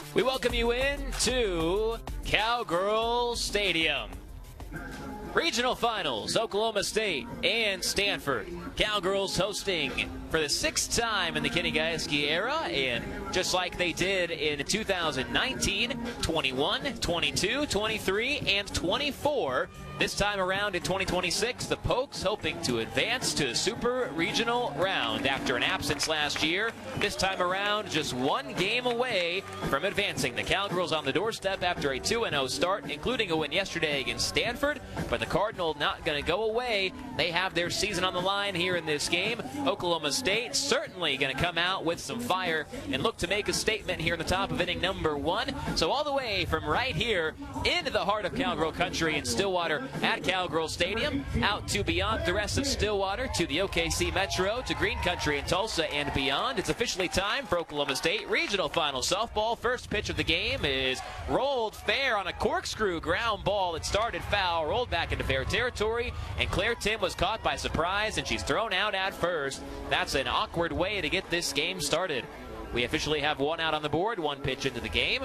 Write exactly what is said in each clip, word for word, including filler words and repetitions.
We welcome you in to Cowgirls Stadium. Regional Finals, Oklahoma State and Stanford. Cowgirls hosting for the sixth time in the Kenny Gajewski era, and just like they did in two thousand nineteen, twenty-one, twenty-two, twenty-three, and twenty-four, this time around in twenty twenty-six, the Pokes hoping to advance to the Super Regional round after an absence last year. This time around, just one game away from advancing. The Cowgirls on the doorstep after a two and oh start, including a win yesterday against Stanford, but the Cardinal not going to go away. They have their season on the line here in this game. Oklahoma State certainly going to come out with some fire and look to make a statement here in the top of inning number one. So all the way from right here into the heart of Cowgirl country in Stillwater at Cowgirl Stadium, out to beyond the rest of Stillwater, to the O K C Metro, to Green Country in Tulsa and beyond. It's officially time for Oklahoma State Regional Final softball. First pitch of the game is rolled fair on a corkscrew ground ball. It started foul, rolled back into fair territory, and Claire Tim was caught by surprise, and she's thrown out at first. That's an awkward way to get this game started. We officially have one out on the board, one pitch into the game.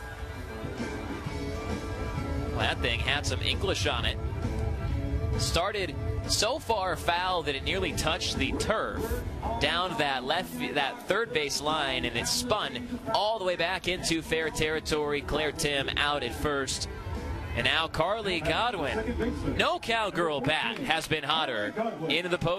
Well, that thing had some English on it. Started so far foul that it nearly touched the turf down that left, that third base line, and it spun all the way back into fair territory. Claire Tim out at first. And now Carly Godwin. No Cowgirl bat has been hotter into the post.